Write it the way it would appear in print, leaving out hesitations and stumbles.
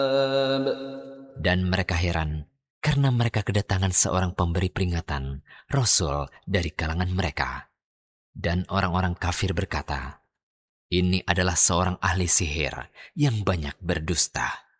Dan mereka heran karena mereka kedatangan seorang pemberi peringatan, Rasul dari kalangan mereka. Dan orang-orang kafir berkata, "Ini adalah seorang ahli sihir yang banyak berdusta."